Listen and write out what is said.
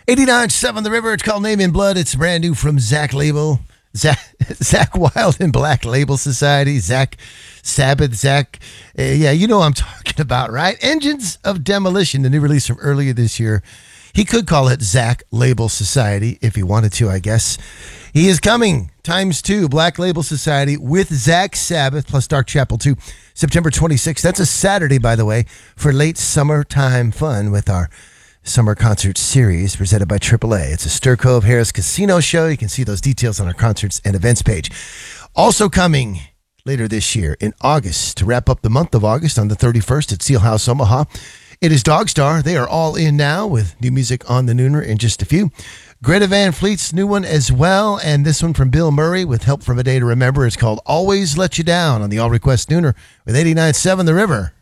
89.7 The River. It's called Name in Blood. It's brand new from Zach Label. Zach Wild and Black Label Society. Zach Sabbath. Zach. Yeah, you know what I'm talking about, right? Engines of Demolition, the new release from earlier this year. He could call it Zach Label Society if he wanted to, I guess. He is coming, ×2, Black Label Society with Zach Sabbath plus Dark Chapel 2, September 26th. That's a Saturday, by the way, for late summertime fun with our summer concert series presented by AAA. It's a Stir Cove Harris Casino show. You can see those details on our concerts and events page. Also coming later this year in August to wrap up the month of August on the 31st at Seal House, Omaha. It is Dogstar. They are all in now with new music on the Nooner in just a few. Greta Van Fleet's new one as well, and this one from Bill Murray with help from A Day to Remember. It's called Always Let You Down on the All Request Nooner with 89.7 The River.